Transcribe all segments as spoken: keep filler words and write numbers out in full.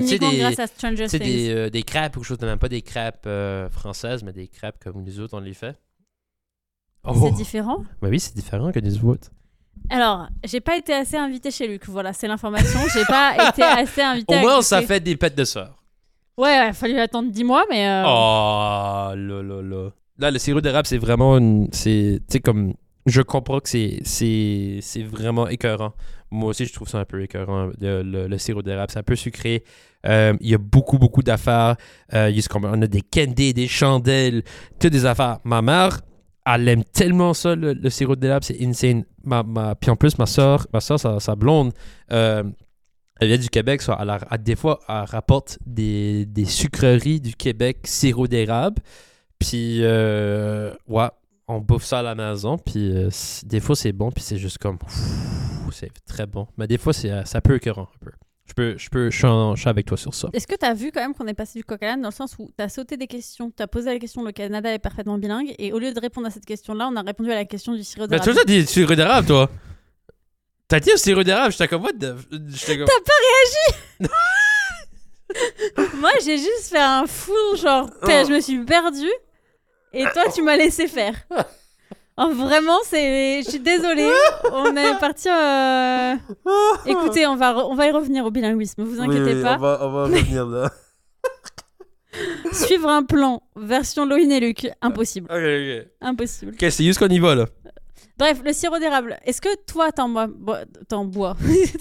uniquement des, grâce à Stranger Things. Des, euh, des crêpes ou quelque chose de même, pas des crêpes euh, françaises, mais des crêpes comme nous autres, on les fait. Oh. C'est différent? Ben oui, c'est différent que des autres. Alors, j'ai pas été assez invitée chez Luc, voilà, c'est l'information. J'ai pas été assez invitée. Au moins, ça fait des pètes de sœur. Ouais, il ouais, a fallu attendre dix mois, mais... Euh... Oh, là, là, là. Là, le sirop d'érable, c'est vraiment une... C'est, tu sais, comme... Je comprends que c'est, c'est, c'est vraiment écœurant. Moi aussi, je trouve ça un peu écœurant, le, le, le sirop d'érable. C'est un peu sucré. Euh, il y a beaucoup, beaucoup d'affaires. Euh, il y a, on a des candies, des chandelles, toutes des affaires. Ma mère, elle aime tellement ça, le, le sirop d'érable. C'est insane. Ma, ma, puis en plus, ma soeur, ma soeur sa, sa blonde, euh, elle vient du Québec. Ça, elle a, elle, des fois, elle rapporte des, des sucreries du Québec, sirop d'érable. Puis, euh, ouais. On bouffe ça à la maison, puis euh, des fois c'est bon, puis c'est juste comme... Pff, c'est très bon. Mais des fois, c'est, ça peut écœurant un peu. Je peux, je peux, je suis, en, je suis avec toi sur ça. Est-ce que tu as vu quand même qu'on est passé du coq à l'âne dans le sens où tu as sauté des questions, tu as posé la question le Canada est parfaitement bilingue, et au lieu de répondre à cette question-là, on a répondu à la question du sirop d'érable. Mais tu as dit sirop d'érable, toi? T'as dit sirop d'érable, j'étais comme... What the... j'étais comme... T'as pas réagi. Moi, j'ai juste fait un full genre... Oh. Je me suis perdue. Et toi, tu m'as laissé faire. Oh, vraiment, c'est... Je suis désolée. On est parti... Euh... Écoutez, on va, re... on va y revenir au bilinguisme. Vous inquiétez oui, pas. On va, on va revenir là. Suivre un plan, version Loïn et Luc, impossible. Ok, ok. Impossible. Ok, c'est juste qu'on y va, là. Bref, le sirop d'érable. Est-ce que toi, t'en bois... Bo... T'en bois.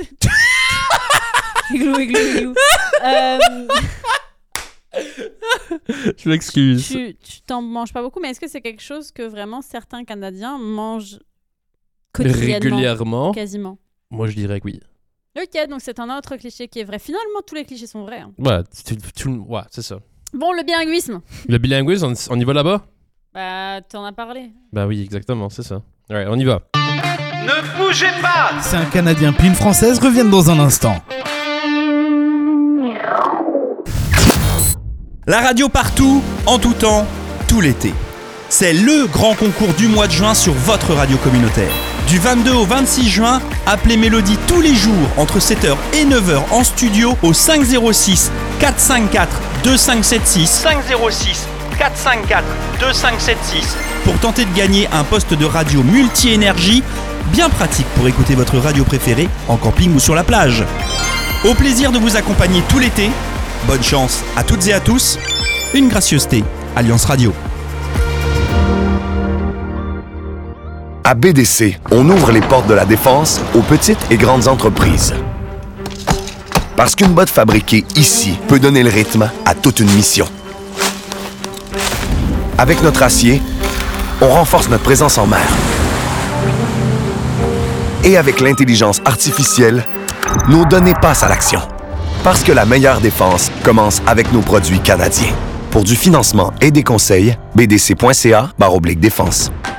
Igloo, igloo, igloo. Euh... Je m'excuse. Tu, tu t'en manges pas beaucoup, mais est-ce que c'est quelque chose que vraiment certains Canadiens mangent quotidiennement, régulièrement? Quasiment. Moi, je dirais que oui. Ok, donc c'est un autre cliché qui est vrai. Finalement, tous les clichés sont vrais. Hein. Ouais, tu, tu, ouais, c'est ça. Bon, le bilinguisme. Le bilinguisme, on, on y va là-bas? Bah, t'en as parlé. Bah oui, exactement, c'est ça. Ouais, on y va. Ne bougez pas! C'est un Canadien puis une Française reviennent dans un instant. La radio partout, en tout temps, tout l'été. C'est le grand concours du mois de juin sur votre radio communautaire. Du vingt-deux au vingt-six juin, appelez Mélodie tous les jours entre sept heures et neuf heures en studio au cinq zéro six, quatre cinq quatre, deux cinq sept six cinq zéro six, quatre cinq quatre, deux cinq sept six pour tenter de gagner un poste de radio multi-énergie, bien pratique pour écouter votre radio préférée en camping ou sur la plage. Au plaisir de vous accompagner tout l'été. Bonne chance à toutes et à tous. Une gracieuseté, Alliance Radio. À B D C, on ouvre les portes de la défense aux petites et grandes entreprises. Parce qu'une botte fabriquée ici peut donner le rythme à toute une mission. Avec notre acier, on renforce notre présence en mer. Et avec l'intelligence artificielle, nos données passent à l'action. Parce que la meilleure défense commence avec nos produits canadiens. Pour du financement et des conseils, b d c point c a barre oblique défense.